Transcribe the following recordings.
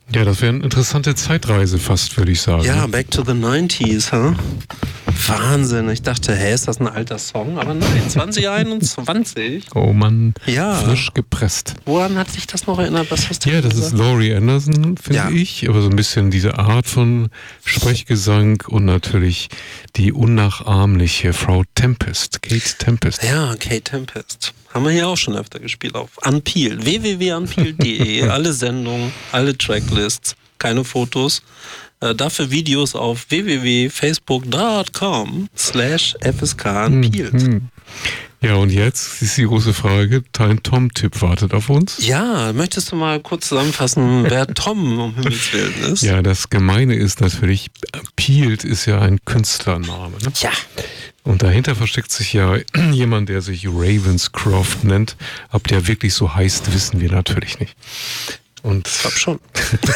Ja, das wäre eine interessante Zeitreise fast, würde ich sagen. Ja, back to the 90s, huh? Wahnsinn. Ich dachte, ist das ein alter Song? Aber nein, 2021. Oh Mann, ja. Frisch gepresst. Woran hat sich das noch erinnert? Was hast du das gesagt? ist Laurie Anderson, finde ich. Aber so ein bisschen diese Art von Sprechgesang und natürlich die unnachahmliche Frau Tempest, Kate Tempest. Ja, Kate Tempest. Haben wir hier auch schon öfter gespielt auf Unpeeled. www.unpeeled.de. Alle Sendungen, alle Tracklists, keine Fotos. Dafür Videos auf www.facebook.com/FSK-Unpeeled. Ja, und jetzt ist die große Frage, dein Tom-Tipp wartet auf uns. Ja, möchtest du mal kurz zusammenfassen, wer Tom um Himmels Willen ist? Ja, das Gemeine ist natürlich, Peeled ist ja ein Künstlername. Ne? Ja. Und dahinter versteckt sich ja jemand, der sich Ravenscroft nennt. Ob der wirklich so heißt, wissen wir natürlich nicht. Und ich glaube schon.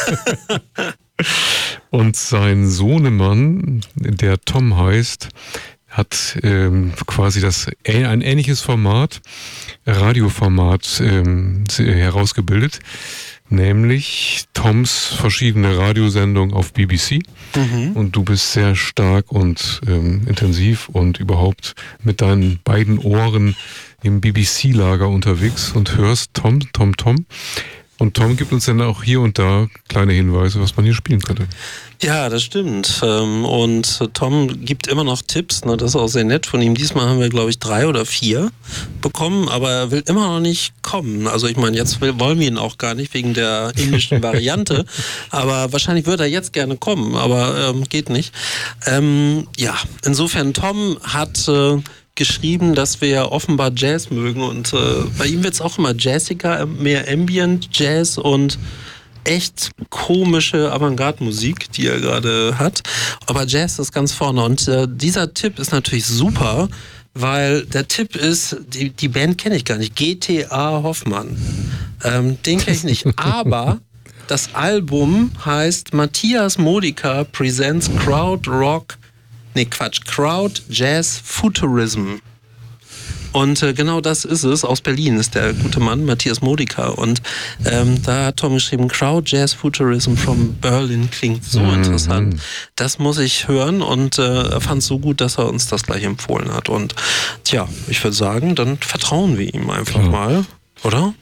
Und sein Sohnemann, der Tom heißt, hat quasi ein ähnliches Format, Radioformat herausgebildet, nämlich Toms verschiedene Radiosendungen auf BBC. Und du bist sehr stark und intensiv und überhaupt mit deinen beiden Ohren im BBC-Lager unterwegs und hörst Tom. Und Tom gibt uns dann auch hier und da kleine Hinweise, was man hier spielen könnte. Ja, das stimmt. Und Tom gibt immer noch Tipps. Ne? Das ist auch sehr nett von ihm. Diesmal haben wir, glaube ich, 3 oder 4 bekommen, aber er will immer noch nicht kommen. Also ich meine, jetzt wollen wir ihn auch gar nicht wegen der indischen Variante. Aber wahrscheinlich würde er jetzt gerne kommen, aber geht nicht. Ja, insofern, Tom hat geschrieben, dass wir ja offenbar Jazz mögen und bei ihm wird es auch immer jazziger, mehr Ambient Jazz und echt komische Avantgarde-Musik, die er gerade hat, aber Jazz ist ganz vorne und dieser Tipp ist natürlich super, weil der Tipp ist, die Band kenne ich gar nicht, GTA Hoffmann, den kenne ich nicht, aber das Album heißt Matthias Modica Presents Crowd Jazz Futurism. Und genau das ist es. Aus Berlin ist der gute Mann, Matthias Modica. Und da hat Tom geschrieben, Crowd Jazz Futurism from Berlin klingt so interessant. Das muss ich hören und er fand es so gut, dass er uns das gleich empfohlen hat. Und tja, ich würde sagen, dann vertrauen wir ihm einfach mal, oder?